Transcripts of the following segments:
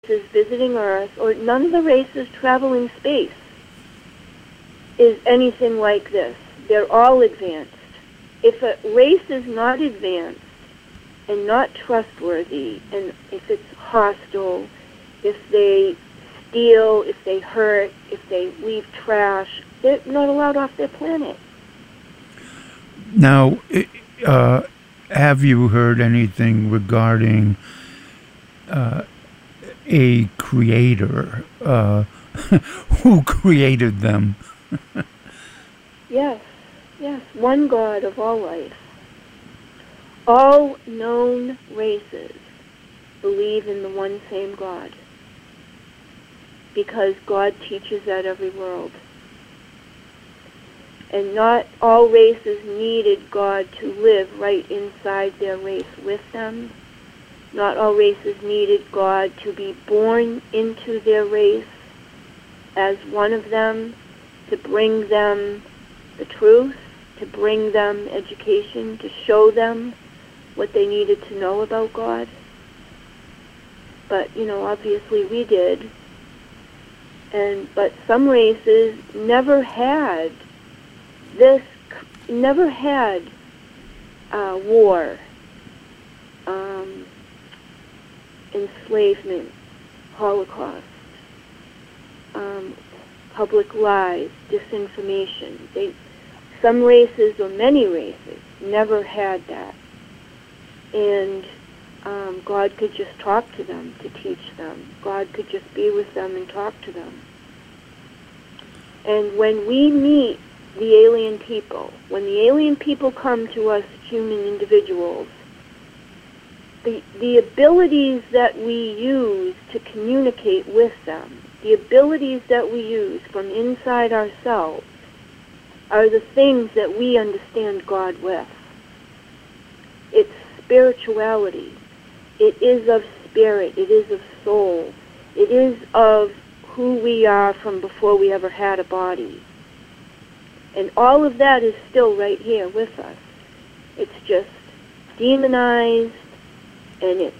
races visiting Earth, or none of the races traveling space is anything like this. They're all advanced. If a race is not advanced and not trustworthy, and if it's hostile, if they steal, if they hurt, if they leave trash, they're not allowed off their planet. Now, have you heard anything regarding a creator who created them? Yes, one God of all life. All known races believe in the one same God, because God teaches at every world. And not all races needed God to live right inside their race with them. Not all races needed God to be born into their race as one of them, to bring them the truth, to bring them education, to show them what they needed to know about God. But, obviously we did. But some races never had war, enslavement, Holocaust, public lies, disinformation. Some races, or many races, never had that. And God could just talk to them, to teach them. God could just be with them and talk to them. And when we meet the alien people, when the alien people come to us human individuals, the abilities that we use to communicate with them, the abilities that we use from inside ourselves, are the things that we understand God with. It's spirituality. It is of spirit. It is of soul. It is of who we are from before we ever had a body. And all of that is still right here with us. It's just demonized, and it's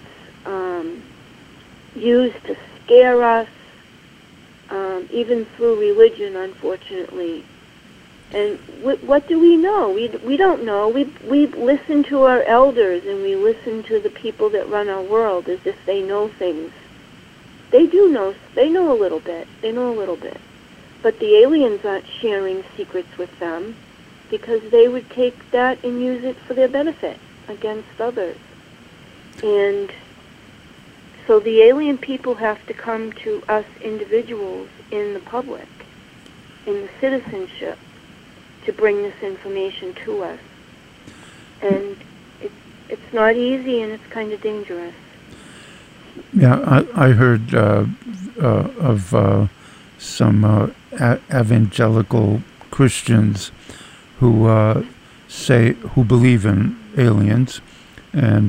used to scare us, even through religion, unfortunately. And what do we know? We don't know. We listen to our elders, and we listen to the people that run our world as if they know things. They do know. They know a little bit. They know a little bit. But the aliens aren't sharing secrets with them, because they would take that and use it for their benefit against others. And so the alien people have to come to us individuals in the public, in the citizenship, to bring this information to us. And it's not easy, and it's kind of dangerous. Yeah, I heard of some evangelical Christians who believe in aliens, and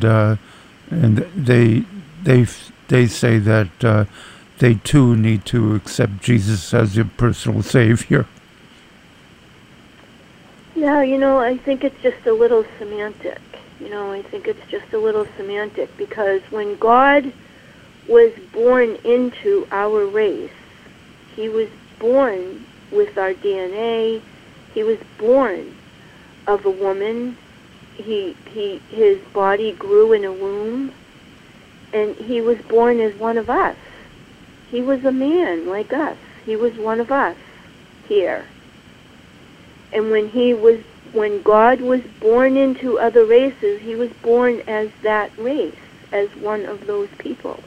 they say that they too need to accept Jesus as their personal savior. Yeah, I think it's just a little semantic. I think it's just a little semantic, because when God was born into our race, he was born with our DNA. He was born of a woman. His body grew in a womb, and he was born as one of us. He was a man like us. He was one of us here. And when God was born into other races, he was born as that race, as one of those people.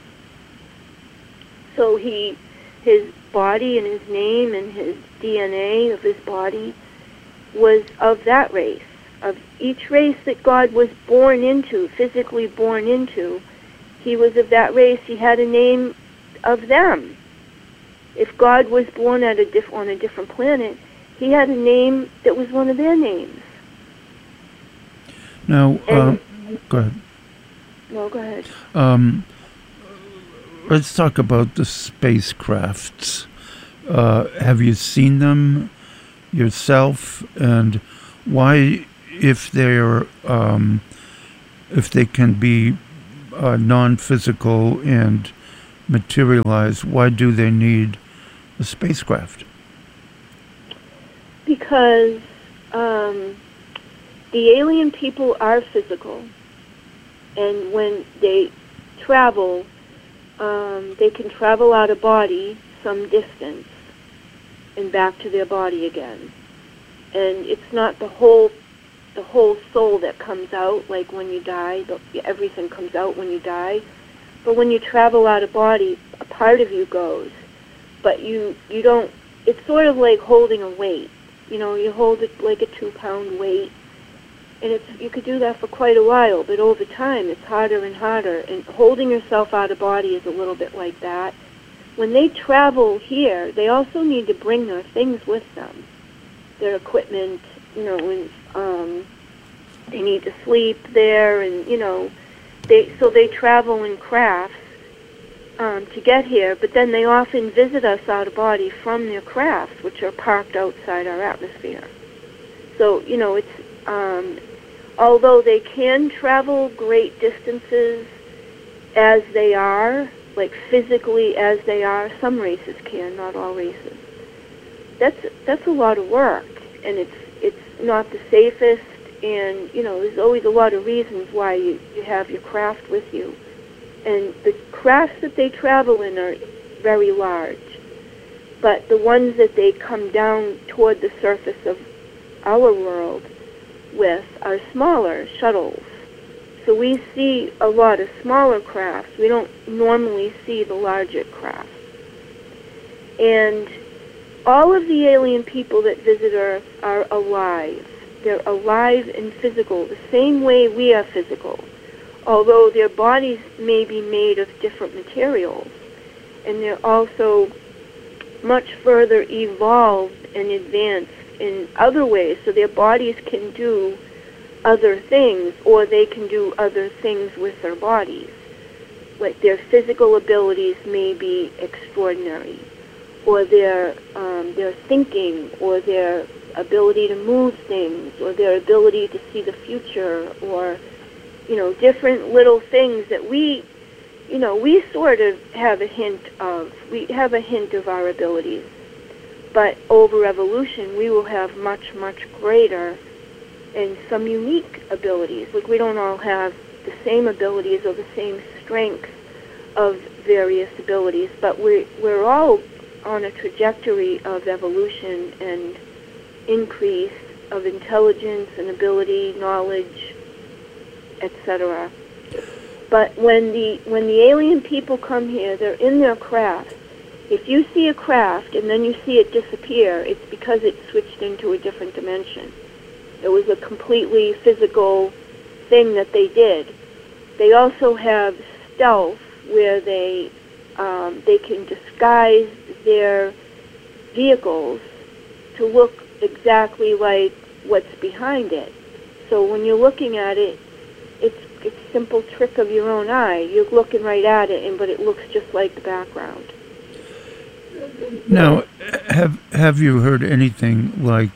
So his body and his name and his DNA of his body was of that race. Of each race that God was born into, physically born into, he was of that race. He had a name of them. If God was born on a different planet, he had a name that was one of their names. Now, go ahead. No, go ahead. Let's talk about the spacecrafts. Have you seen them yourself, and why, if they can be non-physical and materialize, why do they need a spacecraft? Because the alien people are physical, and when they travel, they can travel out of body some distance and back to their body again. And it's not the whole soul that comes out, like when you die. Everything comes out when you die. But when you travel out of body, a part of you goes. But you don't. It's sort of like holding a weight. You know, you hold it like a 2-pound weight, and you could do that for quite a while. But over time, it's harder and harder. And holding yourself out of body is a little bit like that. When they travel here, they also need to bring their things with them, their equipment. You know, and they need to sleep there, and you know, so they travel in crafts to get here, but then they often visit us out of body from their crafts, which are parked outside our atmosphere. So, you know, it's, although they can travel great distances as they are, like physically as they are, some races can, not all races. That's a lot of work, and it's not the safest, and, you know, there's always a lot of reasons why you have your craft with you. And the crafts that they travel in are very large. But the ones that they come down toward the surface of our world with are smaller shuttles. So we see a lot of smaller crafts. We don't normally see the larger crafts. And all of the alien people that visit Earth are alive. They're alive and physical, the same way we are physical, although their bodies may be made of different materials. And they're also much further evolved and advanced in other ways, so their bodies can do other things, or they can do other things with their bodies. Like their physical abilities may be extraordinary, or their thinking, or their ability to move things, or their ability to see the future, or, you know, different little things that we sort of have a hint of. We have a hint of our abilities. But over evolution, we will have much, much greater and some unique abilities. Like we don't all have the same abilities or the same strength of various abilities, but we're all on a trajectory of evolution and increase of intelligence and ability, knowledge, etc. But when the alien people come here, they're in their craft. If you see a craft and then you see it disappear, it's because it switched into a different dimension. It was a completely physical thing that they did. They also have stealth, where they can disguise their vehicles to look exactly like what's behind it. So when you're looking at it, it's a simple trick of your own eye. You're looking right at it, but it looks just like the background. Now, have you heard anything like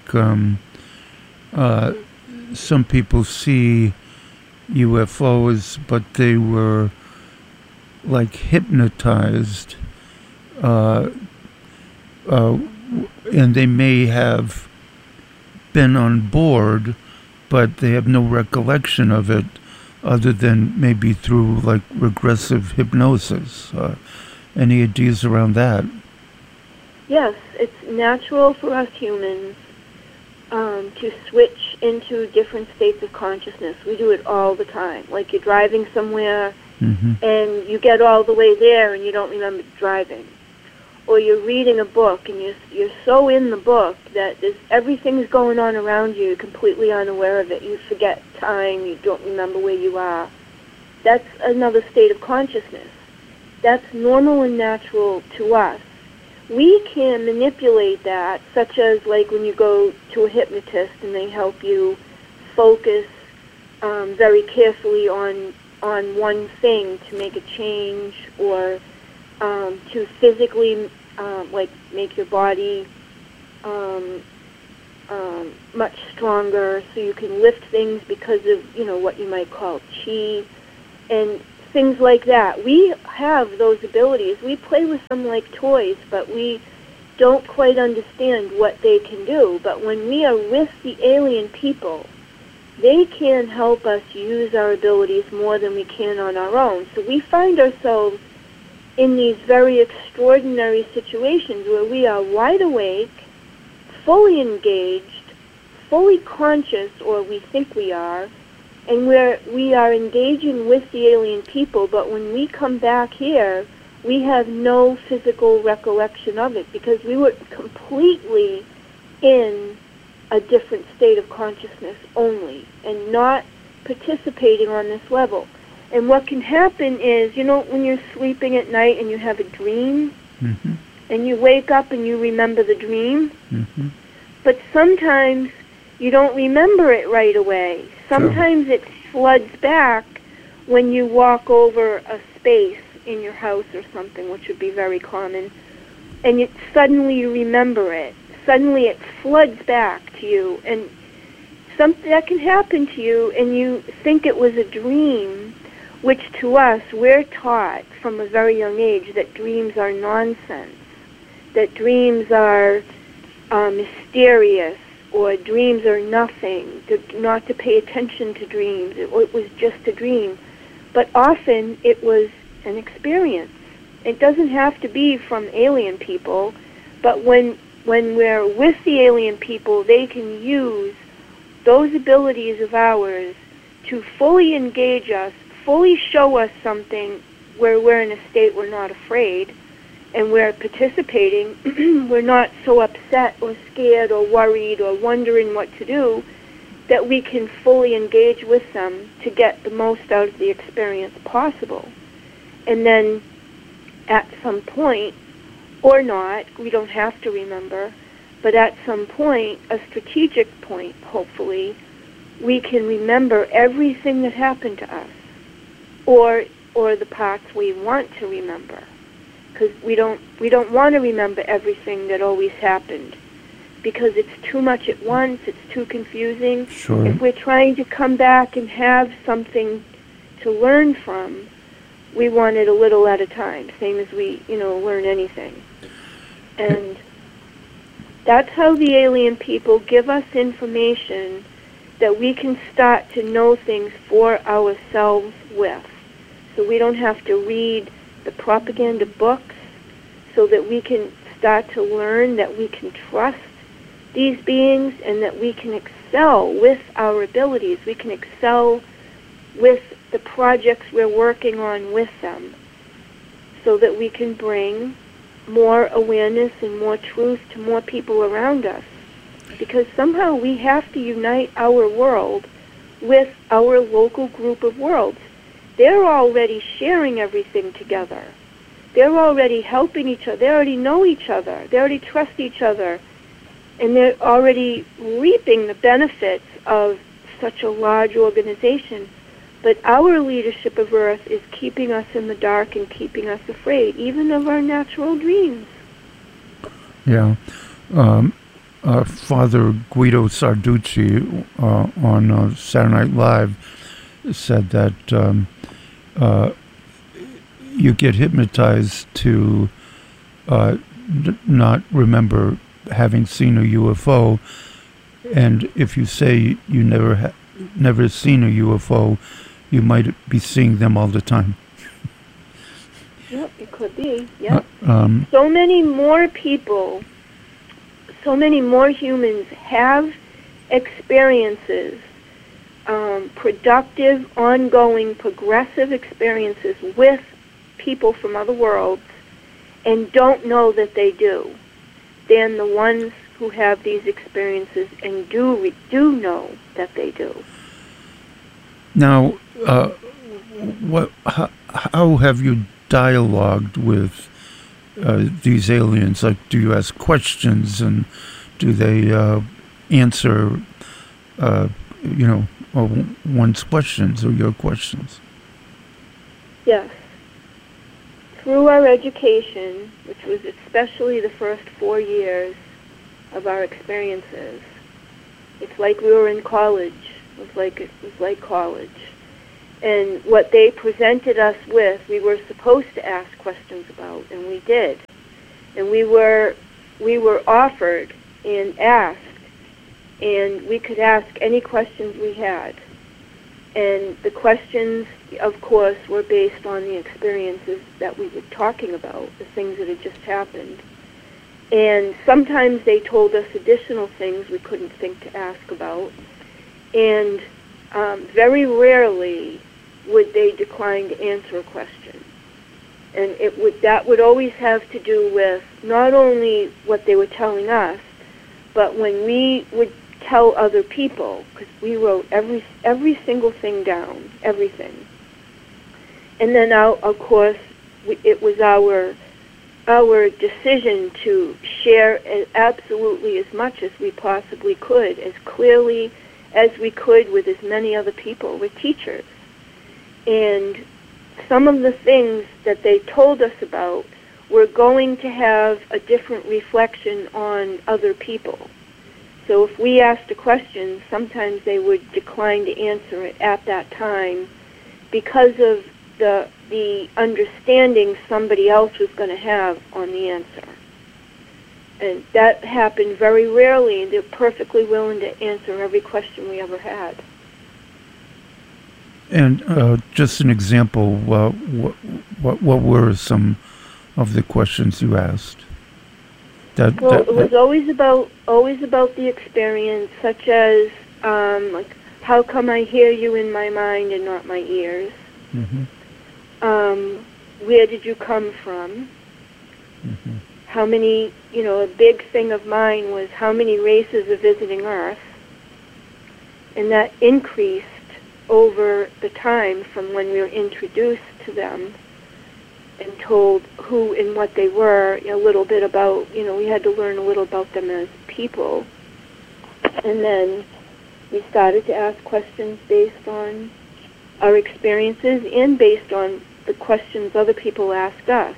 some people see UFOs, but they were like hypnotized, and they may have been on board, but they have no recollection of it other than maybe through like regressive hypnosis. Any ideas around that? Yes, it's natural for us humans to switch into different states of consciousness. We do it all the time. Like you're driving somewhere, and you get all the way there and you don't remember driving. Or you're reading a book and you're so in the book that everything's going on around you, you're completely unaware of it. You forget time, you don't remember where you are. That's another state of consciousness. That's normal and natural to us. We can manipulate that, such as like when you go to a hypnotist and they help you focus very carefully on one thing to make a change, or to physically like make your body much stronger, so you can lift things because of what you might call chi. And things like that. We have those abilities. We play with them like toys, but we don't quite understand what they can do. But when we are with the alien people, they can help us use our abilities more than we can on our own. So we find ourselves in these very extraordinary situations where we are wide awake, fully engaged, fully conscious, or we think we are, and where we are engaging with the alien people, but when we come back here, we have no physical recollection of it because we were completely in a different state of consciousness only and not participating on this level. And what can happen is, you know, when you're sleeping at night and you have a dream, Mm-hmm. and you wake up and you remember the dream, Mm-hmm. but sometimes you don't remember it right away. Sometimes it floods back when you walk over a space in your house or something, which would be very common, and suddenly you remember it. Suddenly it floods back to you, and something that can happen to you, and you think it was a dream, which to us, we're taught from a very young age that dreams are nonsense, that dreams are mysterious, or dreams are nothing, not to pay attention to dreams. It was just a dream. But often it was an experience. It doesn't have to be from alien people, but when we're with the alien people, they can use those abilities of ours to fully engage us, fully show us something where we're in a state we're not afraid, and we're participating. We're not so upset or scared or worried or wondering what to do, that we can fully engage with them to get the most out of the experience possible. And then at some point, or not, we don't have to remember, but at some point, a strategic point, hopefully, we can remember everything that happened to us, or the parts we want to remember. Because we don't want to remember everything that always happened, because it's too much at once, it's too confusing. Sure. If we're trying to come back and have something to learn from, we want it a little at a time, same as we, learn anything. And that's how the alien people give us information that we can start to know things for ourselves with. So we don't have to read the propaganda books, so that we can start to learn that we can trust these beings and that we can excel with our abilities. We can excel with the projects we're working on with them, so that we can bring more awareness and more truth to more people around us. Because somehow we have to unite our world with our local group of worlds. They're already sharing everything together. They're already helping each other. They already know each other. They already trust each other. And they're already reaping the benefits of such a large organization. But our leadership of Earth is keeping us in the dark and keeping us afraid, even of our natural dreams. Yeah. Father Guido Sarducci on Saturday Night Live said that you get hypnotized to not remember having seen a UFO, and if you say you never seen a UFO, you might be seeing them all the time. Yep, it could be. Yep. So many more people, so many more humans have experiences, productive, ongoing, progressive experiences with people from other worlds, and don't know that they do, than the ones who have these experiences and do know that they do. Now, how have you dialogued with these aliens? Like, do you ask questions, and do they answer, one's questions or your questions? Yes. Through our education, which was especially the first 4 years of our experiences, it's like we were in college. It was like college. And what they presented us with, we were supposed to ask questions about, and we did. And we were offered and asked, and we could ask any questions we had. And the questions, of course, were based on the experiences that we were talking about, the things that had just happened. And sometimes they told us additional things we couldn't think to ask about. And very rarely would they decline to answer a question. And that would always have to do with not only what they were telling us, but when we would tell other people, because we wrote every single thing down, everything. And then, of course, it was our decision to share absolutely as much as we possibly could, as clearly as we could with as many other people. We're teachers. And some of the things that they told us about were going to have a different reflection on other people. So if we asked a question, sometimes they would decline to answer it at that time because of the understanding somebody else was going to have on the answer. And that happened very rarely, and they're perfectly willing to answer every question we ever had. And just an example, what were some of the questions you asked? It was always about the experience, such as like, how come I hear you in my mind and not my ears? Mm-hmm. Where did you come from? Mm-hmm. How many, a big thing of mine was how many races are visiting Earth, and that increased over the time from when we were introduced to them and told who and what they were, a little bit about, we had to learn a little about them as people. And then we started to ask questions based on our experiences and based on the questions other people asked us.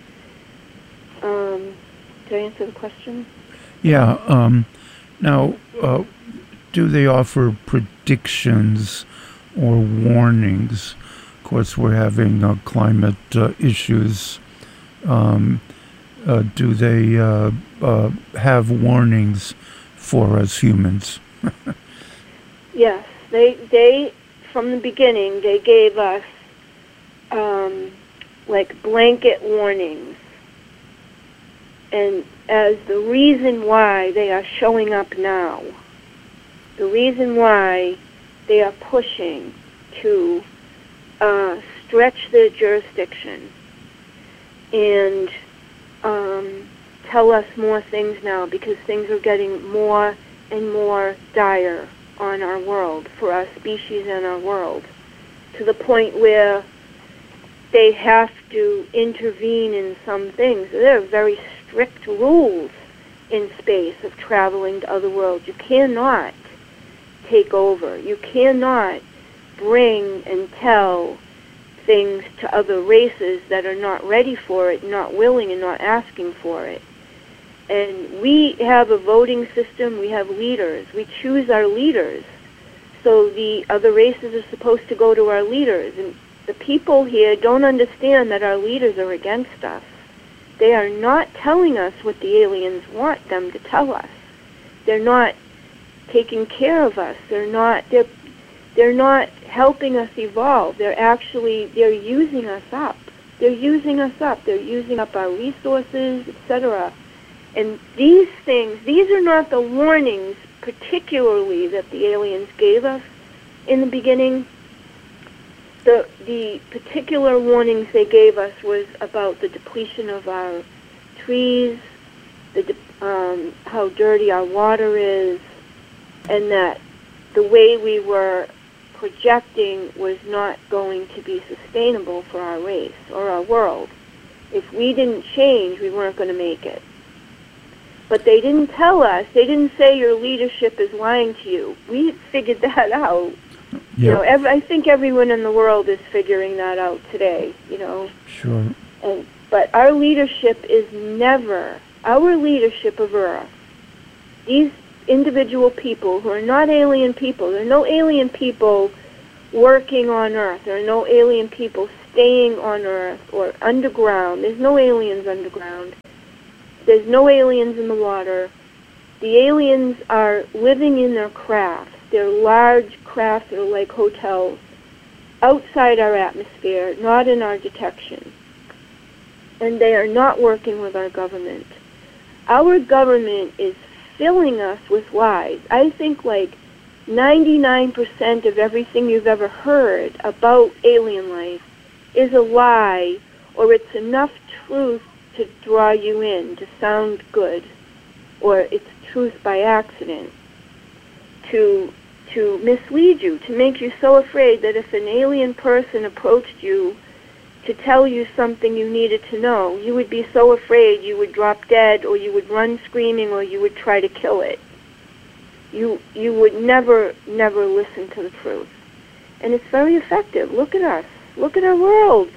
Did I answer the question? Yeah. Now, do they offer predictions or warnings? Of course, we're having climate issues. Do they have warnings for us humans? Yes, they from the beginning they gave us like blanket warnings, and as the reason why they are showing up now, the reason why they are pushing to stretch their jurisdiction and tell us more things now, because things are getting more and more dire on our world, for our species and our world, to the point where they have to intervene in some things. There are very strict rules in space of traveling to other worlds. You cannot take over. You cannot bring and tell things to other races that are not ready for it, not willing, and not asking for it. And we have a voting system. We have leaders. We choose our leaders. So the other races are supposed to go to our leaders. And the people here don't understand that our leaders are against us. They are not telling us what the aliens want them to tell us. They're not taking care of us. They're not helping us evolve. They're using us up. They're using us up. They're using up our resources, etc. And these are not the warnings particularly that the aliens gave us in the beginning. The particular warnings they gave us was about the depletion of our trees, how dirty our water is, and that the way we were projecting was not going to be sustainable for our race or our world. If we didn't change, we weren't going to make it. But they didn't tell us. They didn't say your leadership is lying to you. We figured that out. Yep. I think everyone in the world is figuring that out today. Sure. But our leadership is never our leadership of Earth. These individual people who are not alien people. There are no alien people working on Earth. There are no alien people staying on Earth or underground. There's no aliens underground. There's no aliens in the water. The aliens are living in their crafts. They're large crafts that are like hotels outside our atmosphere, not in our detection. And they are not working with our government. Our government is filling us with lies. I think like 99% of everything you've ever heard about alien life is a lie, or it's enough truth to draw you in, to sound good, or it's truth by accident, to mislead you, to make you so afraid that if an alien person approached you to tell you something you needed to know, you would be so afraid you would drop dead, or you would run screaming, or you would try to kill it. You would never listen to the truth. And it's very effective. Look at us. Look at our world.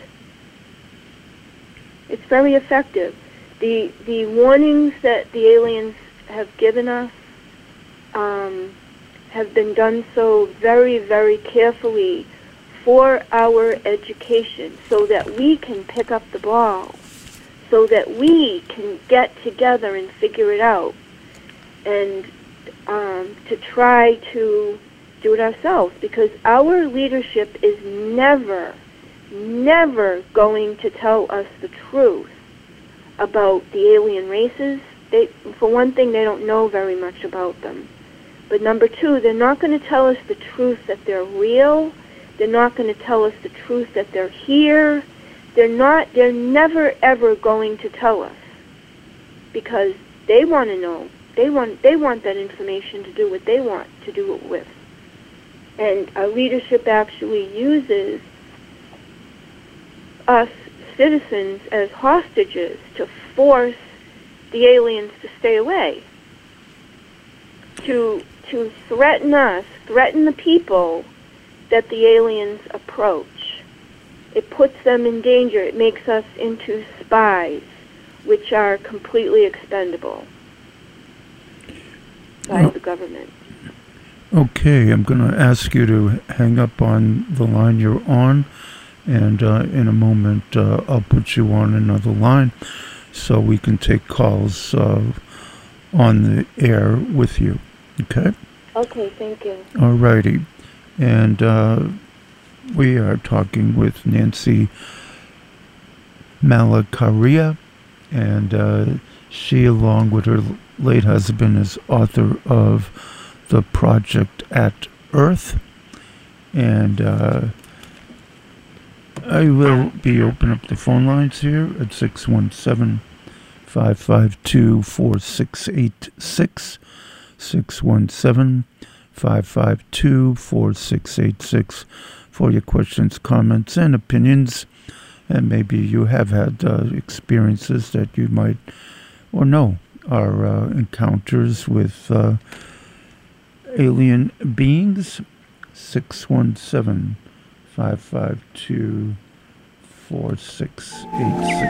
It's very effective. The warnings that the aliens have given us have been done so very, very carefully for our education, so that we can pick up the ball, so that we can get together and figure it out, and to try to do it ourselves, because our leadership is never going to tell us the truth about the alien races. For one thing, they don't know very much about them. But number two, they're not going to tell us the truth that they're real. They're not going to tell us the truth that they're here. They're never ever going to tell us, because they want to know. They want that information to do what they want to do it with. And our leadership actually uses us citizens as hostages to force the aliens to stay away, to threaten us, threaten the people that the aliens approach. It puts them in danger. It makes us into spies, which are completely expendable by the government. Okay, I'm going to ask you to hang up on the line you're on, and in a moment I'll put you on another line so we can take calls on the air with you. Okay? Okay, thank you. All righty. And we are talking with Nancy Malacaria, and she, along with her late husband, is author of The Project at Earth. And I will be opening up the phone lines here at 617-552-4686, 617-552-4686 for your questions, comments, and opinions. And maybe you have had experiences that you might or know are encounters with alien beings. 617-552-4686.